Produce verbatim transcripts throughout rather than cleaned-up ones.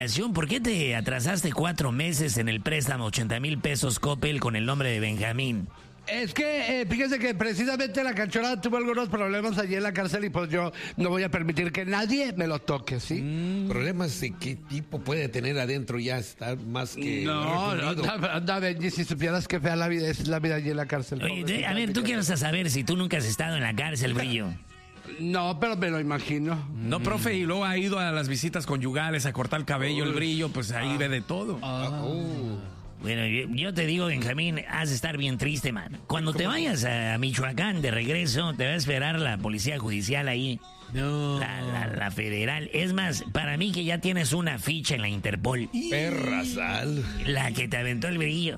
¿Por qué te atrasaste cuatro meses en el préstamo ochenta mil pesos Coppel con el nombre de Benjamín? Es que, eh, fíjese que precisamente la cachorra tuvo algunos problemas allí en la cárcel y pues yo no voy a permitir que nadie me lo toque, ¿sí? Mm. ¿Problemas de qué tipo puede tener adentro ya? Está más que... No, no, anda, anda, Benji, si supieras qué fea la vida es la vida allí en la cárcel. Oye, de, a ver, tú quieres saber si tú nunca has estado en la cárcel, Brillo. No, pero me lo imagino. No, profe, y luego ha ido a las visitas conyugales, a cortar el cabello, el Brillo, pues ahí ah. ve de todo. Ah. Uh. Bueno, yo, yo te digo, Benjamín, has de estar bien triste, man. Cuando te vayas a Michoacán de regreso, te va a esperar la policía judicial ahí. No. La, la, la federal. Es más, para mí que ya tienes una ficha en la Interpol. Perra sal. La que te aventó el Brillo.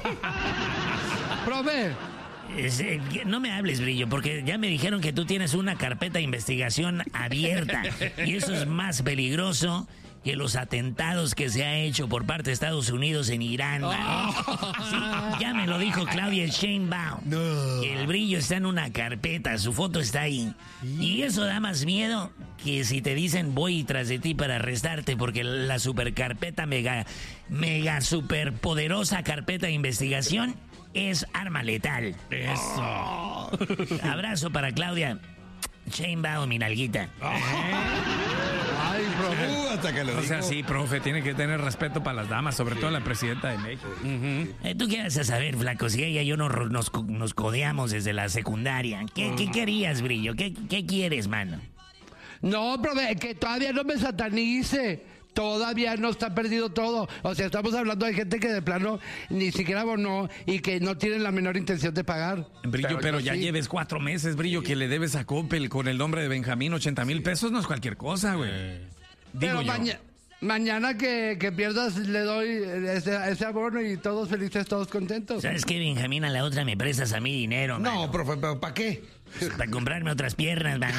Profe. Es, eh, no me hables, Brillo, porque ya me dijeron que tú tienes una carpeta de investigación abierta. Y eso es más peligroso que los atentados que se ha hecho por parte de Estados Unidos en Irán. Oh. Sí, ya me lo dijo Claudia Sheinbaum. No. Que el Brillo está en una carpeta, su foto está ahí. Y eso da más miedo que si te dicen voy tras de ti para arrestarte, porque la supercarpeta mega, mega superpoderosa carpeta de investigación es arma letal. Eso. Oh. Abrazo para Claudia Sheinbaum, mi nalguita. Oh. Ay, profe. Uh, hasta que lo o dijo. sea, sí, profe, tiene que tener respeto para las damas, sobre sí. todo la presidenta de México. Uh -huh. eh, ¿Tú qué vas a saber, flaco? Si ella y yo nos, nos, nos codeamos desde la secundaria. ¿Qué, uh. ¿qué querías, Brillo? ¿Qué, ¿Qué quieres, mano? No, profe, que todavía no me satanice. Todavía no está perdido todo. O sea, estamos hablando de gente que de plano ni siquiera abonó y que no tienen la menor intención de pagar. Brillo, pero, pero ya sí. lleves cuatro meses, Brillo, que le debes a Coppel con el nombre de Benjamín, ochenta mil pesos no es cualquier cosa, güey. Eh. Pero maña mañana que, que pierdas le doy ese, ese abono y todos felices, todos contentos. ¿Sabes qué, Benjamín? A la otra me prestas a mí dinero, No, mano. profe, ¿pero para qué? Para comprarme otras piernas, man.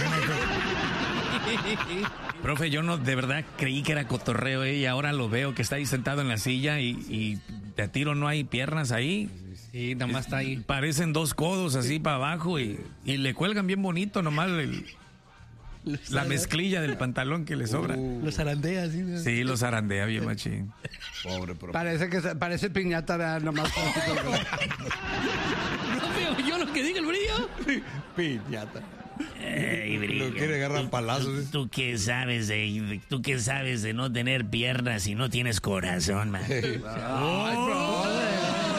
Profe, yo no, de verdad creí que era cotorreo, ¿eh? Y ahora lo veo que está ahí sentado en la silla y, y de tiro no hay piernas ahí. Sí, nomás está ahí. Parecen dos codos así para abajo y, y le cuelgan bien bonito nomás el, la mezclilla del pantalón que le sobra. Uh, los zarandea, sí. ¿No? Sí, los zarandea bien machín. Pobre profe. Parece que parece piñata, ¿verdad? Nomás. Profe, ¿yo lo que diga el Brillo? Piñata. Ey, Brillo. Lo quiere agarrar palazos. ¿Tú, tú qué sabes de tú qué sabes de no tener piernas y no tienes corazón, man? Ay, brother.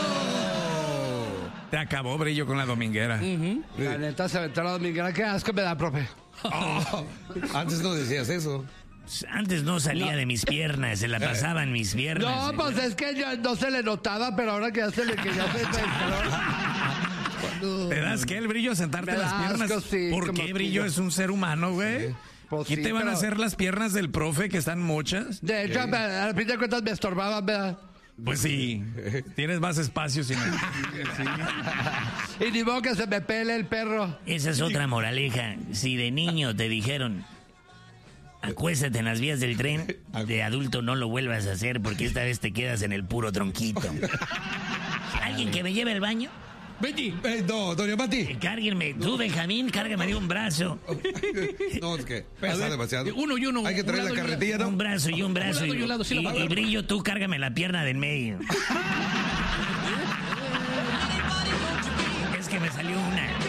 Te acabó, Brillo, con la dominguera. Uh-huh. La neta se aventó la dominguera. Qué asco me da, profe. Oh, antes no decías eso. Antes no salía no. de mis piernas, se la pasaban mis piernas. No, pues es que yo, no se le notaba, pero ahora que ya se le que ya se ¿Te das qué, el Brillo, sentarte en las piernas? Asco, sí, ¿Por qué, Brillo? Es un ser humano, güey. Sí. Pues ¿Qué sí, te van pero... a hacer las piernas del profe que están mochas? De hecho, sí. a fin de cuentas me estorbaban, ¿verdad? Pues sí, tienes más espacio. Sin... sí. Y ni modo que se me pele el perro. Esa es otra moraleja. Si de niño te dijeron acuéstate en las vías del tren, de adulto no lo vuelvas a hacer porque esta vez te quedas en el puro tronquito. ¿Alguien que me lleve al baño? Betty, eh, no, doña Pati. Eh, cárguenme, tú, no. Benjamín, cárgame de un brazo. No, es que pesa demasiado. Uno y uno. Hay que traer la carretilla, ¿no? Un brazo y un brazo. Un y, y, lado, sí, y, y Brillo, tú, cárgame la pierna del medio. Es que me salió una.